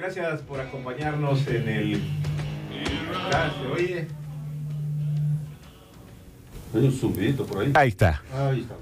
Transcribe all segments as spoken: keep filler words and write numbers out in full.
Gracias por acompañarnos en el... Ah, ¿se oye? Hay un zumbidito por ahí. Ahí está. Ahí está.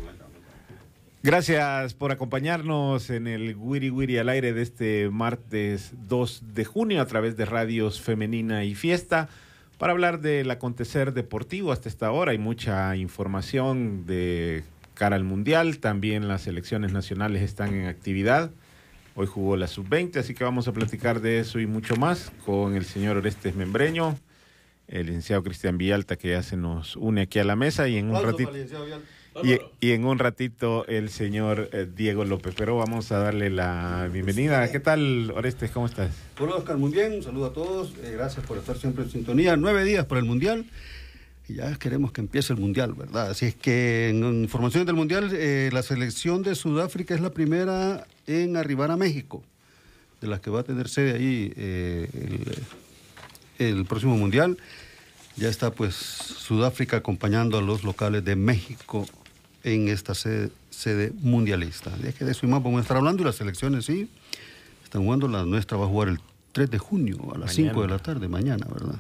Gracias por acompañarnos en el Wiri Wiri al aire de este martes dos de junio a través de Radios Femenina y Fiesta para hablar del acontecer deportivo. Hasta esta hora hay mucha información de cara al Mundial, también las selecciones nacionales están en actividad. Hoy jugó la sub veinte, así que vamos a platicar de eso y mucho más con el señor Orestes Membreño, el licenciado Cristian Villalta, que ya se nos une aquí a la mesa, y en un ratito... Y, y en un ratito el señor eh, Diego López, pero vamos a darle la bienvenida. ¿Qué tal, Orestes? ¿Cómo estás? Hola, Oscar, muy bien, un saludo a todos, eh, gracias por estar siempre en sintonía. Nueve días para el Mundial y ya queremos que empiece el Mundial, ¿verdad? Así es que en información del Mundial, eh, la selección de Sudáfrica es la primera en arribar a México, de las que va a tener sede ahí eh, el, el próximo Mundial. Ya está pues Sudáfrica acompañando a los locales de México en esta sede, sede mundialista. Es que de eso y más vamos a estar hablando, y las selecciones sí están jugando. La nuestra va a jugar el tres de junio a las cinco de la tarde, mañana, ¿verdad?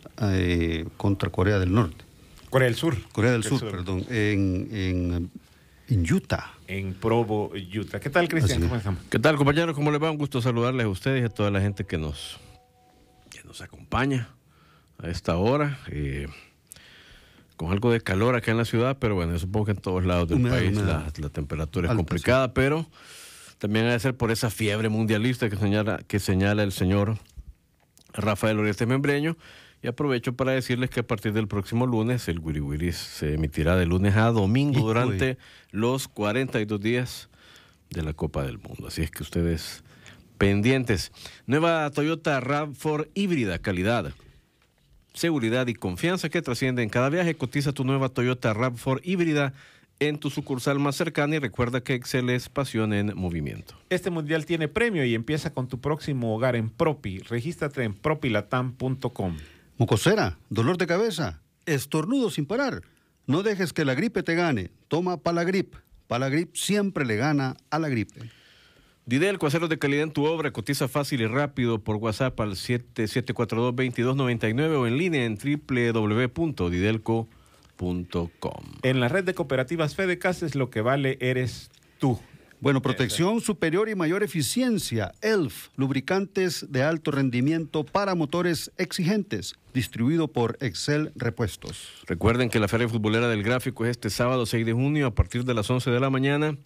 Eh, contra Corea del Norte. Corea del Sur. Corea del Sur, sur, perdón, en, en, en Utah. En Provo, Utah. ¿Qué tal, Cristian? ¿Cómo estamos? ¿Qué tal, compañeros? ¿Cómo les va? Un gusto saludarles a ustedes y a toda la gente que nos, que nos acompaña a esta hora. Eh, con algo de calor acá en la ciudad, pero bueno, supongo que en todos lados del humedad, país humedad. La, la temperatura es Alta, complicada, sí. Pero también ha de ser por esa fiebre mundialista que señala, que señala el señor Rafael Orestes Membreño. Y aprovecho para decirles que a partir del próximo lunes, el Wiri Wiri se emitirá de lunes a domingo Hijo durante de... los cuarenta y dos días de la Copa del Mundo. Así es que ustedes pendientes. Nueva Toyota RAV cuatro híbrida, calidad, seguridad y confianza que trasciende en cada viaje. Cotiza tu nueva Toyota RAV cuatro híbrida en tu sucursal más cercana y recuerda que Excel es pasión en movimiento. Este mundial tiene premio y empieza con tu próximo hogar en Propi. Regístrate en propilatam punto com. Mocosera, dolor de cabeza, estornudo sin parar. No dejes que la gripe te gane. Toma Palagrip. Palagrip siempre le gana a la gripe. Didelco, aceros de calidad en tu obra. Cotiza fácil y rápido por WhatsApp al siete siete cuatro dos, dos dos nueve nueve o en línea en doble u doble u doble u punto didelco punto com. En la red de cooperativas Fedecas es lo que vale eres tú. Bueno, protección superior y mayor eficiencia. E L F, lubricantes de alto rendimiento para motores exigentes. Distribuido por Excel Repuestos. Recuerden que la Feria Futbolera del Gráfico es este sábado seis de junio a partir de las once de la mañana.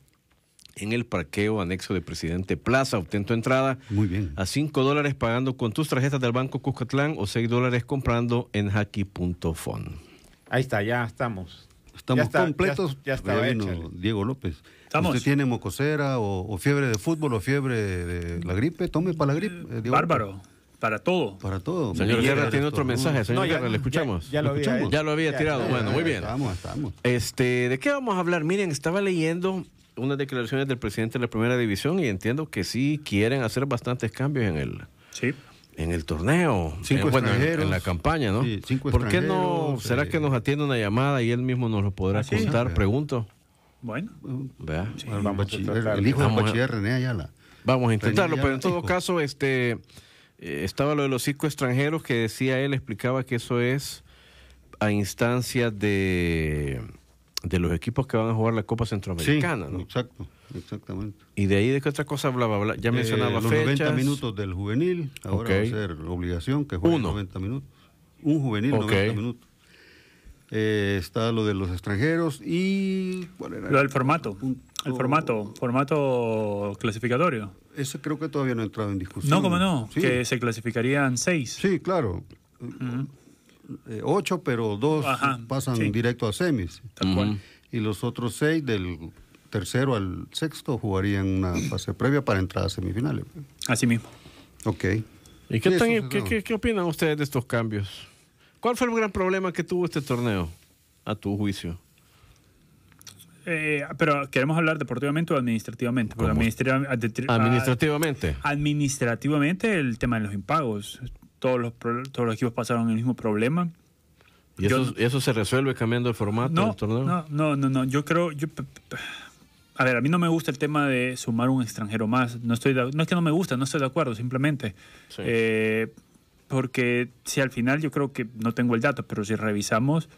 En el parqueo anexo de Presidente Plaza. Obtén tu entrada Muy bien. a cinco dólares pagando con tus tarjetas del Banco Cuscatlán o seis dólares comprando en haki punto fon. Ahí está, ya estamos. Estamos ya está, completos. Ya, ya estaba vino hecha. Diego López. Estamos. ¿Usted tiene mocosera o, o fiebre de fútbol o fiebre de la gripe? Tome para la gripe. eh, Diego Bárbaro, López. para todo. Para todo. Señor Guerra Guerra tiene otro mensaje. Señor No, ya- Guerra, le escuchamos. Ya, ya lo había escuchamos? hecho. Ya lo había Ya, tirado. ya, Bueno, muy bien. Estamos, estamos. Este, ¿de qué vamos a hablar? Miren, estaba leyendo unas declaraciones del presidente de la Primera División y entiendo que sí quieren hacer bastantes cambios en el, Sí. en el torneo. Cinco en, bueno, en, extranjeros. en la campaña, ¿no? Sí, cinco ¿Por qué no? extranjeros, ¿Será eh, que nos atiende una llamada y él mismo nos lo podrá ¿Ah, sí? contar? Sí. Pregunto. Bueno, Vea. El, vamos a bachiller- tratar. el hijo del Vamos a- bachiller René Ayala. Vamos a intentarlo, René pero en Ayala, todo hijo. caso, este eh, estaba lo de los cinco extranjeros que decía él, explicaba que eso es a instancia de, de los equipos que van a jugar la Copa Centroamericana, Sí, ¿no? exacto, exactamente. Y de ahí de qué otra cosa hablaba, Habla- ya mencionaba Eh, los fechas. noventa minutos del juvenil, ahora Ok. va a ser obligación que juegue Uno. noventa minutos. Un juvenil, Ok. noventa minutos. Eh, está lo de los extranjeros y... ¿cuál era? lo del formato. Punto- El formato, formato clasificatorio. Ese creo que todavía no ha entrado en discusión. No, como no, Sí, que se clasificarían seis. sí, claro. Eh, ocho, pero dos Ajá, pasan sí. directo a semis. Tal cual. Ujú. Y los otros seis, del tercero al sexto, jugarían una fase previa para entrar a semifinales. Así mismo. Ok. ¿Y qué, Sí, tan- eso, qué, eso. qué- qué opinan ustedes de estos cambios? ¿Cuál fue el gran problema que tuvo este torneo, a tu juicio? Eh, pero queremos hablar deportivamente o administrativamente. Porque ¿Cómo? administra- adetri- Administrativamente. a- administrativamente, el tema de los impagos. Todos los, pro- todos los equipos pasaron el mismo problema. ¿Y eso, Yo- eso se resuelve cambiando el formato No, del torneo? no, no, no, no. Yo creo, yo, p- p- a ver, a mí no me gusta el tema de sumar un extranjero más. No, estoy de, no es que no me gusta, no estoy de acuerdo, simplemente. Sí. Eh, porque si al final yo creo que, no tengo el dato, pero si revisamos,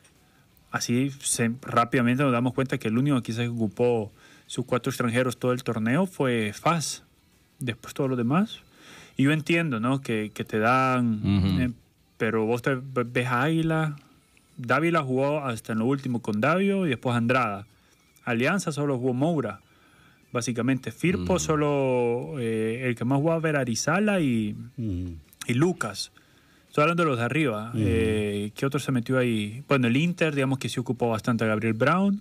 así se, rápidamente nos damos cuenta que el único que quizás ocupó sus cuatro extranjeros todo el torneo fue F A S. Después todo lo demás. Y yo entiendo, ¿no? Que, que te dan... Uh-huh. eh, pero vos te ves a Águila. Dávila jugó hasta en lo último con Davio y después Andrada. Alianza solo jugó Moura, básicamente. Firpo Uh-huh. solo... Eh, el que más jugaba era Arizala y, Mm. y Lucas. Estoy hablando de los de arriba. Uh-huh. Eh, ¿Qué otro se metió ahí? Bueno, el Inter, digamos que sí ocupó bastante a Gabriel Brown.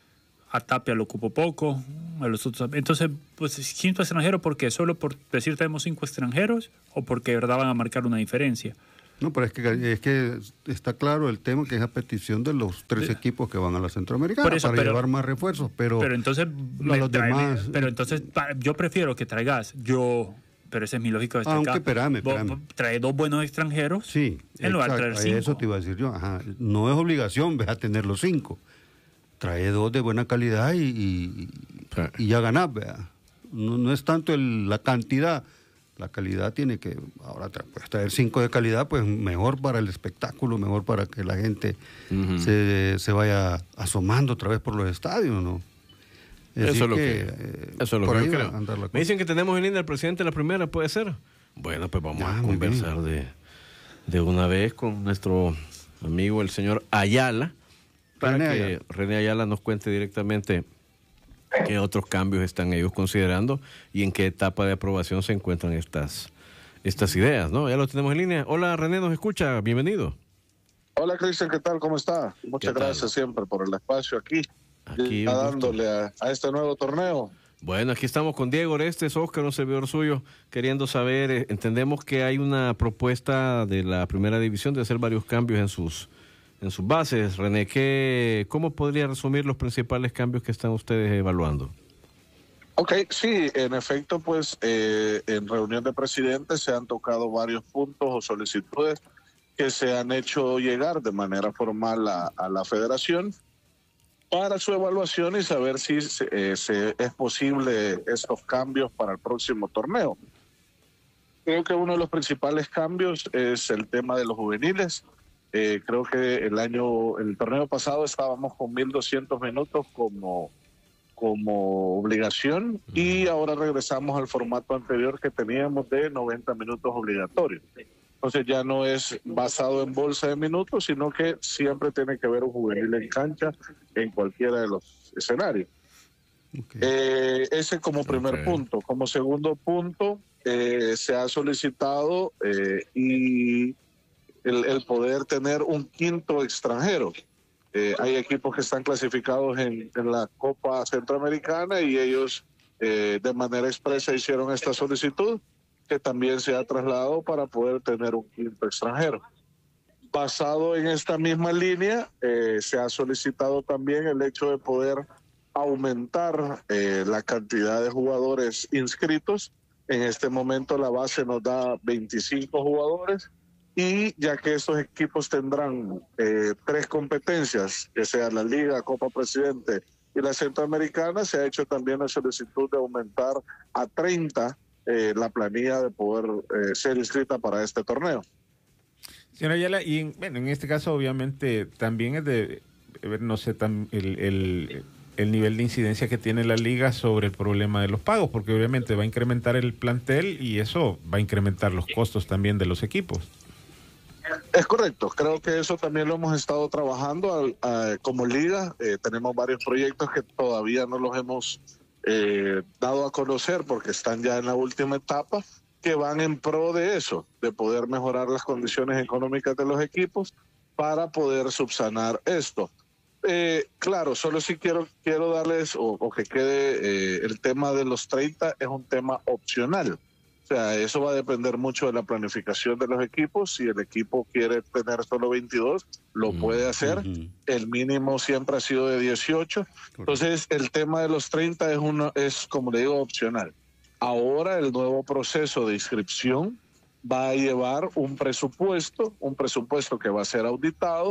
A Tapia lo ocupó poco. A los otros. Entonces, pues, quinto extranjero, ¿por qué? ¿Solo por decir tenemos cinco extranjeros o porque de verdad van a marcar una diferencia? No, pero es que, es que está claro el tema que es a petición de los tres equipos que van a la Centroamericana Por eso, para pero- llevar más refuerzos, pero, Pero entonces, a los trae- demás- pero entonces pa- yo prefiero que traigas, yo, pero esa es mi lógica de este Aunque, caso. espérame, Vos- espérame. Trae dos buenos extranjeros sí, en lugar de traer exacto, cinco. eso te iba a decir yo. Ajá. No es obligación, ve a tener los cinco. Trae dos de buena calidad y, y, Sí. y ya ganás, vea. No, no es tanto el- la cantidad, la calidad tiene que, ahora tra- pues, traer cinco de calidad, pues mejor para el espectáculo, mejor para que la gente Ujú. se, se vaya asomando otra vez por los estadios, ¿no? Así Eso es lo que, eh, eso es lo por que ahí yo va creo. a andar la Me cosa. dicen que tenemos en línea al presidente de la primera, ¿puede ser? Bueno, pues vamos Ah, a muy conversar de, de una vez con nuestro amigo el señor Ayala, para René que Ayala. René Ayala nos cuente directamente qué otros cambios están ellos considerando y en qué etapa de aprobación se encuentran estas, estas ideas, ¿no? Ya lo tenemos en línea. Hola, René, ¿nos escucha? Bienvenido. Hola Cristian, ¿qué tal? ¿Cómo está? Muchas ¿Qué tal? gracias siempre por el espacio aquí, Aquí, ya un gusto. dándole a, a este nuevo torneo. Bueno, aquí estamos con Diego Orestes, Oscar, un servidor suyo, queriendo saber, eh, entendemos que hay una propuesta de la primera división de hacer varios cambios en sus en sus bases. René, ¿qué, ¿cómo podría resumir los principales cambios que están ustedes evaluando? Ok, sí, en efecto, pues eh, en reunión de presidentes se han tocado varios puntos o solicitudes que se han hecho llegar de manera formal a, a la federación para su evaluación y saber si se, eh, se- es posible estos cambios para el próximo torneo. Creo que uno de los principales cambios es el tema de los juveniles. Eh, creo que el año, el torneo pasado estábamos con mil doscientos minutos como, como obligación y ahora regresamos al formato anterior que teníamos de noventa minutos obligatorios. Entonces ya no es basado en bolsa de minutos, sino que siempre tiene que haber un juvenil en cancha en cualquiera de los escenarios. Ok. Eh, ese como primer Ok. punto. Como segundo punto, eh, se ha solicitado eh, y el, el poder tener un quinto extranjero. Eh, hay equipos que están clasificados en, en la Copa Centroamericana y ellos eh, de manera expresa hicieron esta solicitud que también se ha trasladado para poder tener un quinto extranjero. Basado en esta misma línea, eh, se ha solicitado también el hecho de poder aumentar eh, la cantidad de jugadores inscritos. En este momento la base nos da veinticinco jugadores y ya que estos equipos tendrán eh, tres competencias, que sea la Liga, Copa Presidente y la Centroamericana, se ha hecho también la solicitud de aumentar a treinta eh, la planilla de poder eh, ser inscrita para este torneo. Señora Ayala, y en, bueno, en este caso obviamente también es de ver, no sé, tam- el, el, el nivel de incidencia que tiene la liga sobre el problema de los pagos, porque obviamente va a incrementar el plantel y eso va a incrementar los costos también de los equipos. Es correcto, creo que eso también lo hemos estado trabajando al- a- como liga. Eh, tenemos varios proyectos que todavía no los hemos eh, dado a conocer porque están ya en la última etapa, que van en pro de eso, de poder mejorar las condiciones económicas de los equipos para poder subsanar esto. Eh, claro, solo si quiero quiero darles o, o que quede eh, el tema de los treinta es un tema opcional. O sea, eso va a depender mucho de la planificación de los equipos. Si el equipo quiere tener solo veintidós, lo Mm. puede hacer. Ujú. El mínimo siempre ha sido de dieciocho. Entonces, el tema de los treinta es, uno, es, como le digo, opcional. Ahora el nuevo proceso de inscripción va a llevar un presupuesto, un presupuesto que va a ser auditado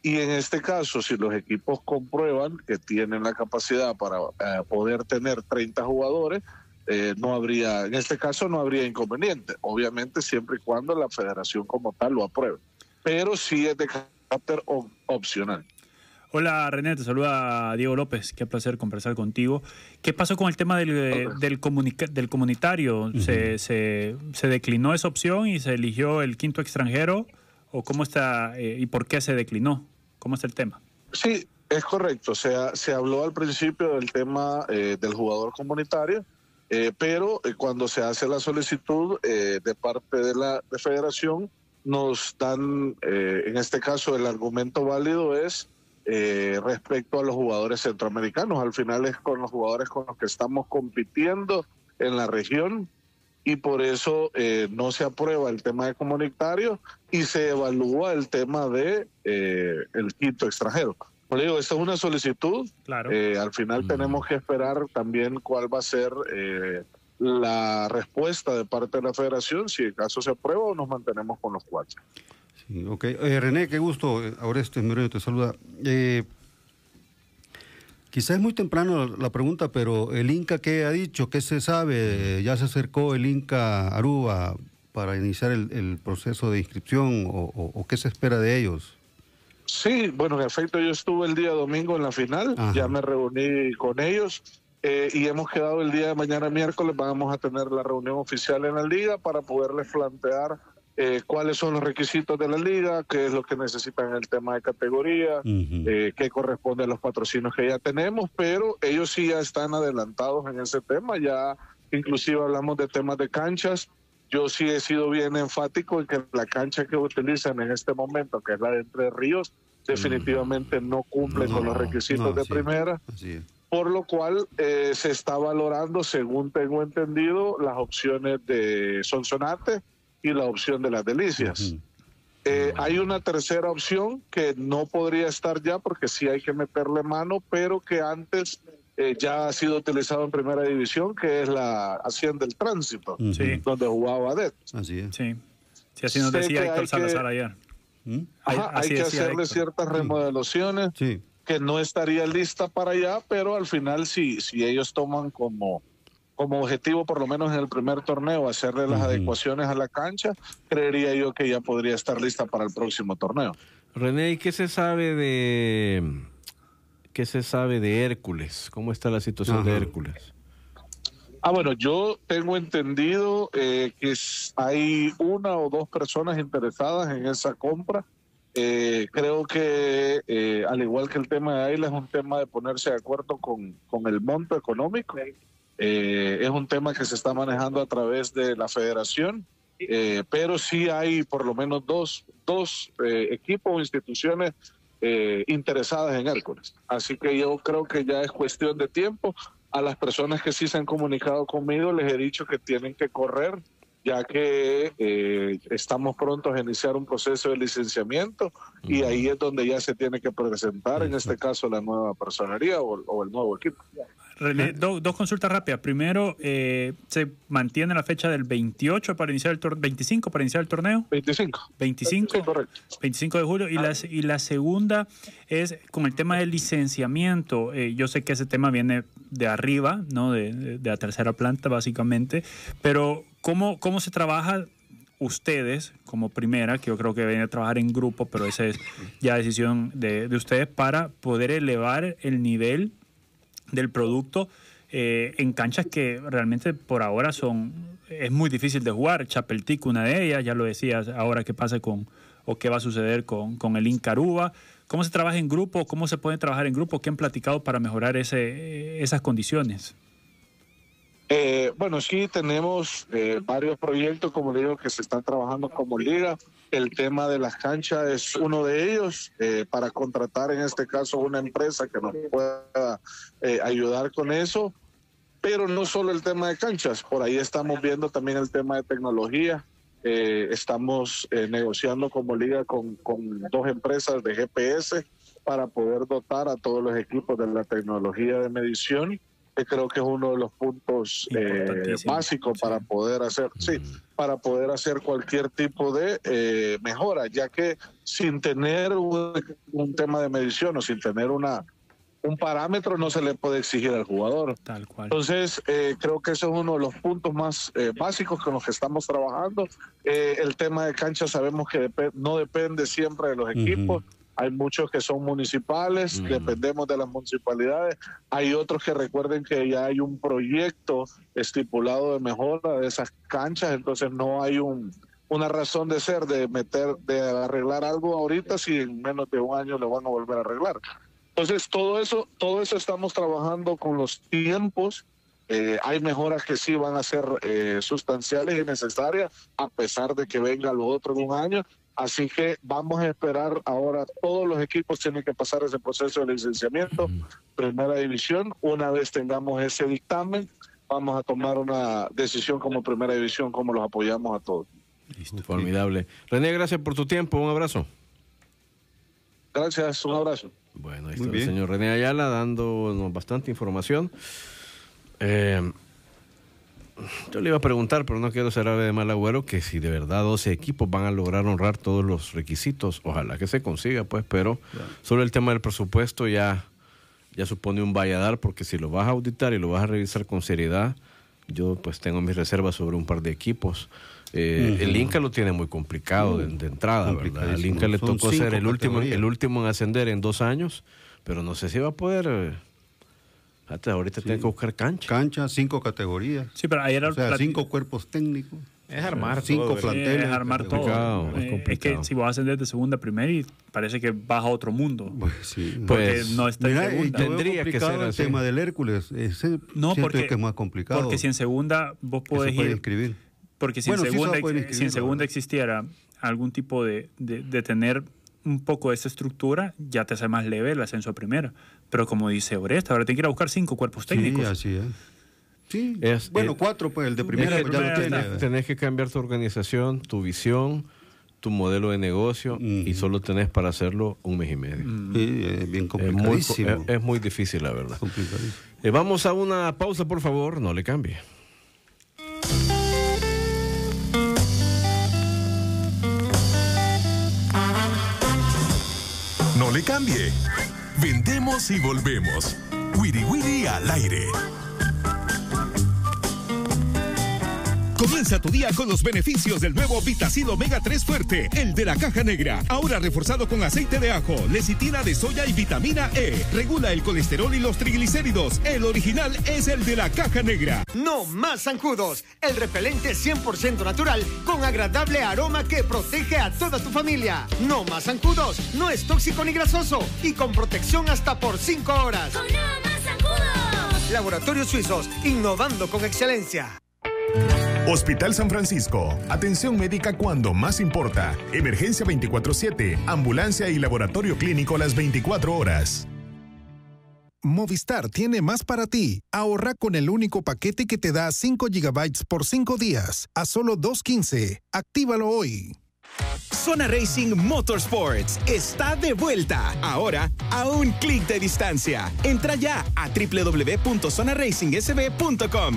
Y en este caso, si los equipos comprueban que tienen la capacidad para eh, poder tener treinta jugadores, eh, no habría, en este caso no habría inconveniente, obviamente siempre y cuando la federación como tal lo apruebe, pero sí es de carácter op opcional. Hola René, te saluda Diego López, qué placer conversar contigo. ¿Qué pasó con el tema del, okay. del, comunica del comunitario? Uh-huh. ¿Se, se, ¿Se declinó esa opción y se eligió el quinto extranjero? ¿O cómo está eh, y por qué se declinó? ¿Cómo está el tema? Sí, es correcto. Se, ha, se habló al principio del tema eh, del jugador comunitario, eh, pero eh, cuando se hace la solicitud eh, de parte de la de federación, nos dan, eh, en este caso, el argumento válido es Eh, respecto a los jugadores centroamericanos. Al final es con los jugadores con los que estamos compitiendo en la región y por eso eh, no se aprueba el tema de comunitario y se evalúa el tema de eh, el quinto extranjero. Como le digo, esta es una solicitud. Claro. Eh, al final mm. tenemos que esperar también cuál va a ser eh, la respuesta de parte de la federación, si el caso se aprueba o nos mantenemos con los cuatro. Sí, ok. Eh, René, qué gusto. Ahora este Moreno te saluda. Eh, quizás es muy temprano la pregunta, pero el Inca, ¿qué ha dicho? ¿Qué se sabe? ¿Ya se acercó el Inca Aruba para iniciar el, el proceso de inscripción o, o, o qué se espera de ellos? Sí, bueno, en efecto yo estuve el día domingo en la final, Ajá. ya me reuní con ellos eh, y hemos quedado el día de mañana miércoles, vamos a tener la reunión oficial en la liga para poderles plantear Eh, cuáles son los requisitos de la liga, qué es lo que necesitan en el tema de categoría, uh-huh. eh, qué corresponde a los patrocinios que ya tenemos, pero ellos sí ya están adelantados en ese tema, ya inclusive hablamos de temas de canchas. Yo sí he sido bien enfático en que la cancha que utilizan en este momento, que es la de Entre Ríos, definitivamente uh-huh. no cumple no, con los requisitos no, de sí, primera, sí. por lo cual eh, se está valorando, según tengo entendido, las opciones de Sonsonate y la opción de las Delicias. Uh-huh. eh, hay una tercera opción que no podría estar ya porque sí hay que meterle mano, pero que antes eh, ya ha sido utilizado en primera división, que es la Hacienda del Tránsito, uh-huh. sí. donde jugaba Adet. Así es. Sí, sí así nos decía Héctor Salazar ayer. ¿Mm? Ajá, hay que hacerle Héctor. ciertas remodelaciones sí. que no estaría lista para allá, pero al final si, si ellos toman como como objetivo, por lo menos en el primer torneo, hacerle las uh-huh. adecuaciones a la cancha, creería yo que ya podría estar lista para el próximo torneo. René, ¿y qué se sabe de qué se sabe de Hércules? ¿Cómo está la situación uh-huh. de Hércules? Ah, bueno, yo tengo entendido eh, que hay una o dos personas interesadas en esa compra. Eh, creo que, eh, al igual que el tema de Águila, es un tema de ponerse de acuerdo con, con el monto económico. Eh, es un tema que se está manejando a través de la federación, eh, pero sí hay por lo menos dos, dos eh, equipos o instituciones eh, interesadas en Hércules. Así que yo creo que ya es cuestión de tiempo. A las personas que sí se han comunicado conmigo les he dicho que tienen que correr, ya que eh, estamos prontos a iniciar un proceso de licenciamiento uh-huh. y ahí es donde ya se tiene que presentar, en este caso, la nueva personería o, o el nuevo equipo. René, do, dos consultas rápidas. Primero, eh, ¿se mantiene la fecha del veintiocho para iniciar el torneo? ¿veinticinco para iniciar el torneo? veinticinco. ¿veinticinco? Sí, correcto. veinticinco de julio. Y, ah. la, y la segunda es con el tema del licenciamiento. Eh, yo sé que ese tema viene de arriba, ¿no? De, de, de la tercera planta, básicamente. Pero, ¿cómo, cómo se trabaja ustedes como primera, que yo creo que vienen a trabajar en grupo, pero esa es ya decisión de, de ustedes, para poder elevar el nivel del producto eh, en canchas que realmente por ahora son es muy difícil de jugar? Chapeltic, una de ellas, ya lo decías, ahora qué pasa con o qué va a suceder con, con el Inca Aruba. ¿Cómo se trabaja en grupo? ¿Cómo se puede trabajar en grupo? ¿Qué han platicado para mejorar ese, esas condiciones? Eh, bueno, sí, tenemos eh, varios proyectos, como le digo, que se están trabajando como liga. El tema de las canchas es uno de ellos, eh, para contratar en este caso una empresa que nos pueda eh, ayudar con eso. Pero no solo el tema de canchas, por ahí estamos viendo también el tema de tecnología. Eh, estamos eh, negociando como liga con, con dos empresas de G P S para poder dotar a todos los equipos de la tecnología de medición que creo que es uno de los puntos eh, básicos para poder hacer, sí, para poder hacer cualquier tipo de eh, mejora, ya que sin tener un, un tema de medición o sin tener una un parámetro no se le puede exigir al jugador. Tal cual. Entonces, eh, creo que ese es uno de los puntos más eh, básicos con los que estamos trabajando. Eh, el tema de cancha sabemos que dep- no depende siempre de los equipos. Uh-huh. Hay muchos que son municipales, uh-huh. dependemos de las municipalidades. Hay otros que recuerden que ya hay un proyecto estipulado de mejora de esas canchas, entonces no hay un... una razón de ser, de meter, de arreglar algo ahorita si en menos de un año lo van a volver a arreglar. Entonces, todo eso, todo eso estamos trabajando con los tiempos. Eh, hay mejoras que sí van a ser eh, sustanciales y necesarias, a pesar de que venga lo otro en un año. Así que vamos a esperar ahora, todos los equipos tienen que pasar ese proceso de licenciamiento, primera división. Una vez tengamos ese dictamen, vamos a tomar una decisión como primera división, como los apoyamos a todos. Listo. Formidable. René, gracias por tu tiempo. Un abrazo. Gracias, un abrazo. Bueno, ahí está el señor René Ayala dándonos bastante información. Eh, yo le iba a preguntar, pero no quiero ser ave de mal agüero, que si de verdad doce equipos van a lograr honrar todos los requisitos. Ojalá que se consiga, pues, pero claro. Solo el tema del presupuesto ya, ya supone un valladar, porque si lo vas a auditar y lo vas a revisar con seriedad, yo pues tengo mis reservas sobre un par de equipos. Eh, uh-huh. El Inca lo tiene muy complicado de, de entrada, ¿verdad? Al Inca le Son tocó ser el último, el último en ascender en dos años, pero no sé si va a poder. Eh, hasta ahorita sí. Tiene que buscar cancha. Cancha, cinco categorías. Sí, pero ayer o sea, plat... cinco cuerpos técnicos. Es armar cinco todo, planteles. Sí, es armar todo. Complicado, eh, es, es que si vas a ascender de segunda a primera y parece que vas a otro mundo. Pues sí. Porque pues, no está mira, en segunda. Tendría que ser el así. tema del Hércules. Ese no, porque que es más complicado. Porque si en segunda vos podés puede ir. inscribir. Porque si, bueno, en, segunda, sí si en segunda existiera algún tipo de, de, de tener un poco de esa estructura, ya te hace más leve el ascenso a primera. Pero como dice Oresta, ahora tiene que ir a buscar cinco cuerpos técnicos. Sí, así es. Sí, es, bueno, es, cuatro, pues el de primera es, pues, ya lo tiene. Tenés que cambiar tu organización, tu visión, tu modelo de negocio, mm. y solo tenés para hacerlo un mes y medio. Mm. Sí, es bien complicadísimo. Es muy, es, es muy difícil, la verdad. Eh, vamos a una pausa, por favor, no le cambie. No le cambie. Vendemos y volvemos. Wiri Wiri al aire. Comienza tu día con los beneficios del nuevo Vitacil Omega tres Fuerte, el de la caja negra. Ahora reforzado con aceite de ajo, lecitina de soya y vitamina E. Regula el colesterol y los triglicéridos. El original es el de la caja negra. No más zancudos. El repelente cien por ciento natural con agradable aroma que protege a toda tu familia. No más zancudos. No es tóxico ni grasoso y con protección hasta por cinco horas. Con No Más Zancudos. Laboratorios Suizos, innovando con excelencia. Hospital San Francisco. Atención médica cuando más importa. Emergencia veinticuatro siete. Ambulancia y laboratorio clínico las veinticuatro horas. Movistar tiene más para ti. Ahorra con el único paquete que te da cinco gigabytes por cinco días. A solo dos quince. Actívalo hoy. Zona Racing Motorsports está de vuelta. Ahora, a un clic de distancia. Entra ya a doble u doble u doble u punto zona racing s b punto com.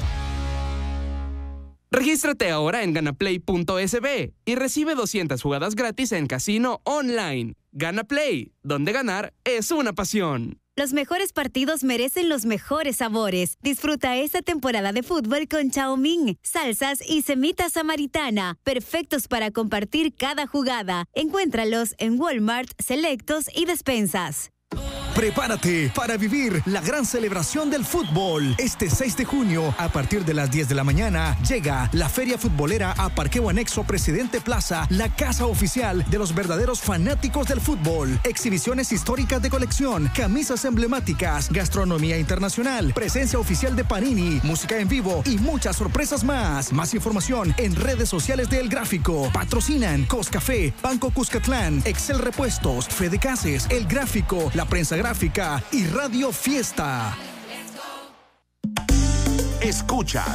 Regístrate ahora en ganaplay punto s b y recibe doscientas jugadas gratis en casino online. GanaPlay, donde ganar es una pasión. Los mejores partidos merecen los mejores sabores. Disfruta esta temporada de fútbol con chow mein, salsas y semita samaritana, perfectos para compartir cada jugada. Encuéntralos en Walmart, Selectos y Despensas. Prepárate para vivir la gran celebración del fútbol. Este seis de junio, a partir de las diez de la mañana, llega la Feria Futbolera a Parqueo Anexo Presidente Plaza, la casa oficial de los verdaderos fanáticos del fútbol. Exhibiciones históricas de colección, camisas emblemáticas, gastronomía internacional, presencia oficial de Panini, música en vivo y muchas sorpresas más. Más información en redes sociales de El Gráfico. Patrocinan Coscafé, Banco Cuscatlán, Excel Repuestos, Fede Cases, El Gráfico, La Prensa Gráfica y Radio Fiesta. Escucha